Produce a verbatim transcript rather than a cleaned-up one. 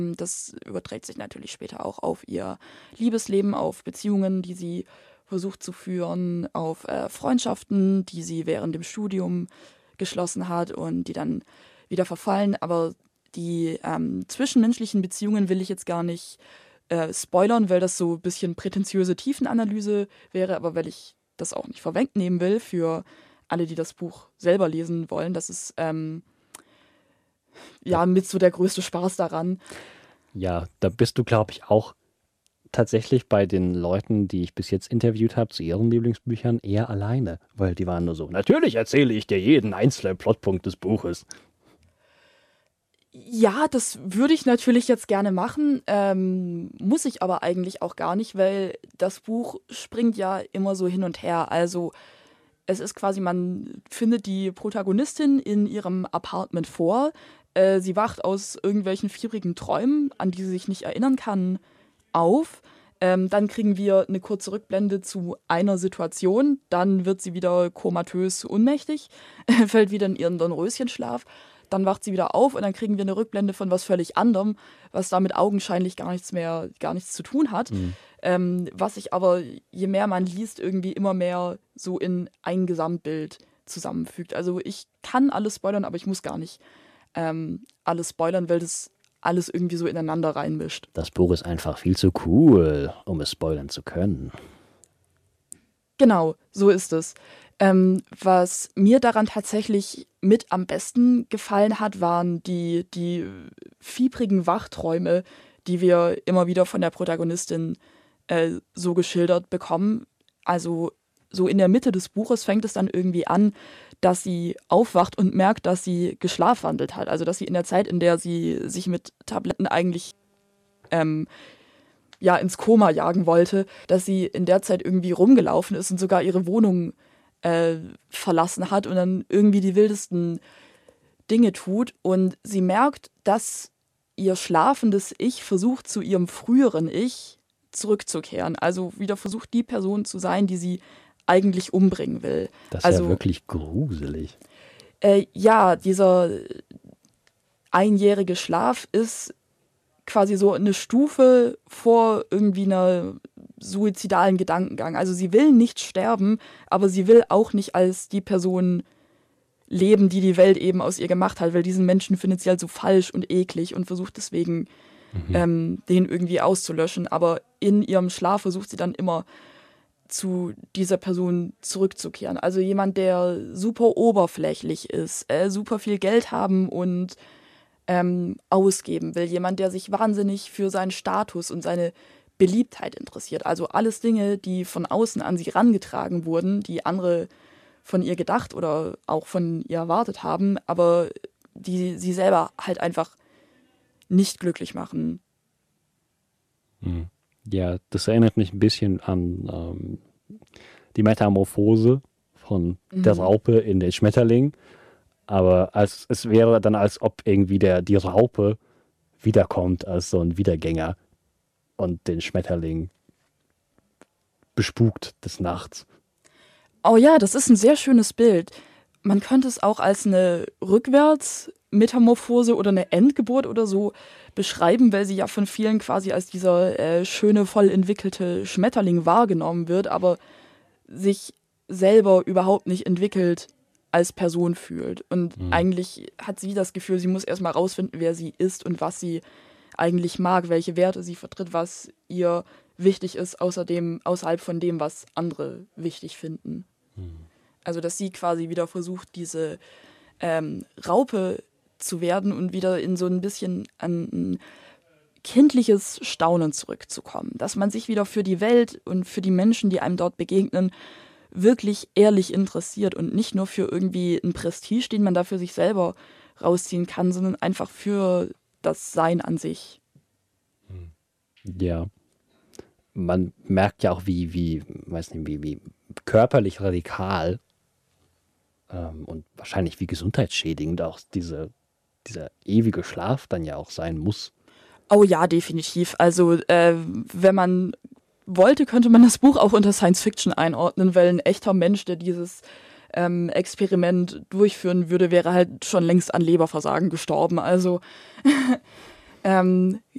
Das überträgt sich natürlich später auch auf ihr Liebesleben, auf Beziehungen, die sie versucht zu führen, auf äh, Freundschaften, die sie während dem Studium geschlossen hat und die dann wieder verfallen. Aber die ähm, zwischenmenschlichen Beziehungen will ich jetzt gar nicht äh, spoilern, weil das so ein bisschen prätentiöse Tiefenanalyse wäre, aber weil ich das auch nicht vorwegnehmen will für alle, die das Buch selber lesen wollen. Das ist ähm, ja mit so der größte Spaß daran. Ja, da bist du, glaube ich, auch tatsächlich bei den Leuten, die ich bis jetzt interviewt habe, zu ihren Lieblingsbüchern eher alleine. Weil die waren nur so, natürlich erzähle ich dir jeden einzelnen Plotpunkt des Buches. Ja, das würde ich natürlich jetzt gerne machen, ähm, muss ich aber eigentlich auch gar nicht, weil das Buch springt ja immer so hin und her. Also es ist quasi, man findet die Protagonistin in ihrem Apartment vor. Äh, sie wacht aus irgendwelchen fiebrigen Träumen, an die sie sich nicht erinnern kann, auf. Ähm, dann kriegen wir eine kurze Rückblende zu einer Situation. Dann wird sie wieder komatös ohnmächtig, fällt wieder in ihren Dornröschenschlaf. Dann wacht sie wieder auf und dann kriegen wir eine Rückblende von was völlig anderem, was damit augenscheinlich gar nichts mehr, gar nichts zu tun hat. Mhm. Ähm, was sich aber, je mehr man liest, irgendwie immer mehr so in ein Gesamtbild zusammenfügt. Also ich kann alles spoilern, aber ich muss gar nicht ähm, alles spoilern, weil das alles irgendwie so ineinander reinmischt. Das Buch ist einfach viel zu cool, um es spoilern zu können. Genau, so ist es. Ähm, was mir daran tatsächlich mit am besten gefallen hat, waren die, die fiebrigen Wachträume, die wir immer wieder von der Protagonistin äh, so geschildert bekommen. Also so in der Mitte des Buches fängt es dann irgendwie an, dass sie aufwacht und merkt, dass sie geschlafwandelt hat. Also dass sie in der Zeit, in der sie sich mit Tabletten eigentlich ähm, ja, ins Koma jagen wollte, dass sie in der Zeit irgendwie rumgelaufen ist und sogar ihre Wohnung äh, verlassen hat und dann irgendwie die wildesten Dinge tut. Und sie merkt, dass ihr schlafendes Ich versucht, zu ihrem früheren Ich zurückzukehren. Also wieder versucht, die Person zu sein, die sie eigentlich umbringen will. Das ist also, ja wirklich gruselig. Äh, ja, dieser einjährige Schlaf ist quasi so eine Stufe vor irgendwie einer suizidalen Gedankengang. Also sie will nicht sterben, aber sie will auch nicht als die Person leben, die die Welt eben aus ihr gemacht hat, weil diesen Menschen findet sie halt so falsch und eklig und versucht deswegen, mhm. ähm, den irgendwie auszulöschen. Aber in ihrem Schlaf versucht sie dann immer zu dieser Person zurückzukehren. Also jemand, der super oberflächlich ist, äh, super viel Geld haben und ähm, ausgeben will. Jemand, der sich wahnsinnig für seinen Status und seine Beliebtheit interessiert. Also alles Dinge, die von außen an sie herangetragen wurden, die andere von ihr gedacht oder auch von ihr erwartet haben, aber die sie selber halt einfach nicht glücklich machen. Mhm. Ja, das erinnert mich ein bisschen an ähm, die Metamorphose von mhm. der Raupe in den Schmetterling. Aber als, es wäre dann, als ob irgendwie der, die Raupe wiederkommt als so ein Wiedergänger und den Schmetterling bespukt des Nachts. Oh ja, das ist ein sehr schönes Bild. Man könnte es auch als eine Rückwärtsmetamorphose oder eine Endgeburt oder so beschreiben, weil sie ja von vielen quasi als dieser äh, schöne, voll entwickelte Schmetterling wahrgenommen wird, aber sich selber überhaupt nicht entwickelt als Person fühlt. Und mhm. eigentlich hat sie das Gefühl, sie muss erstmal rausfinden, wer sie ist und was sie eigentlich mag, welche Werte sie vertritt, was ihr wichtig ist, außerdem, außerhalb von dem, was andere wichtig finden. Mhm. Also, dass sie quasi wieder versucht, diese ähm, Raupe zu werden und wieder in so ein bisschen an ein kindliches Staunen zurückzukommen. Dass man sich wieder für die Welt und für die Menschen, die einem dort begegnen, wirklich ehrlich interessiert und nicht nur für irgendwie einen Prestige, den man da für sich selber rausziehen kann, sondern einfach für das Sein an sich. Ja. Man merkt ja auch, wie, wie, weiß nicht, wie, wie körperlich radikal ähm, und wahrscheinlich wie gesundheitsschädigend auch diese, dieser ewige Schlaf dann ja auch sein muss. Oh ja, definitiv. Also äh, wenn man wollte, könnte man das Buch auch unter Science Fiction einordnen, weil ein echter Mensch, der dieses ähm, Experiment durchführen würde, wäre halt schon längst an Leberversagen gestorben. Also ähm,